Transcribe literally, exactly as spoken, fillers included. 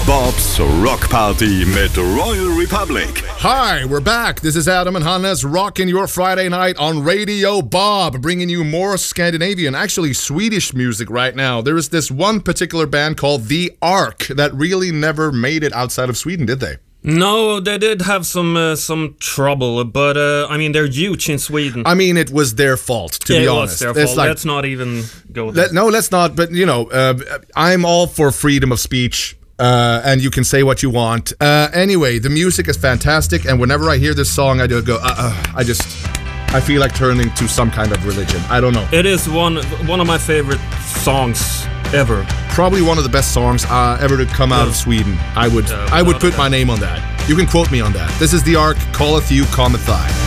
Bob's Rock Party mit Royal Republic. Hi, we're back. This is Adam and Hannes rocking your Friday night on Radio Bob, bringing you more Scandinavian, actually Swedish music right now. There is this one particular band called The Ark that really never made it outside of Sweden, did they? No, they did have some uh, some trouble, but uh, I mean, they're huge in Sweden. I mean, it was their fault, to yeah, be it honest. was their It's fault. like, let's not even go there. let, no, let's not. But, you know, uh, I'm all for freedom of speech. Uh, and you can say what you want. Uh, anyway, the music is fantastic, and whenever I hear this song, I do go, uh, uh, I just, I feel like turning to some kind of religion. I don't know. It is one one of my favorite songs ever. Probably one of the best songs uh, ever to come out Yeah. of Sweden. I would, Yeah, I would without put a my doubt. name on that. You can quote me on that. This is The Ark, Calleth You, Cometh I.